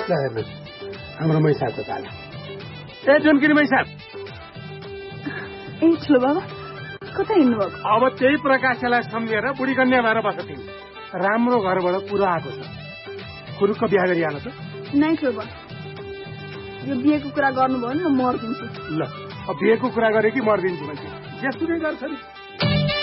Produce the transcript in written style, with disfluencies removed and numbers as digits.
हेर्नुहोस् हाम्रो मैसाको ताला। ए जुनकिरी मैसा, ए ठुलो बाबा कता हिँड्नु भएको? अब त्यही प्रकाशलाई सम्झेर बुढी कन्या भएर बस्छ तिमी। राम्रो घरबाट कुरो आएको छ, कुरुक्क बिहा गरिहाल्नु त। नै ठुलो बाबा, यो बिहेको कुरा गर्नुभयो भने म मर्दिन्छु। ल, अब बिहेको कुरा गरे कि मर्दिन्छु मान्छे, जेसुकै गर्छ नि।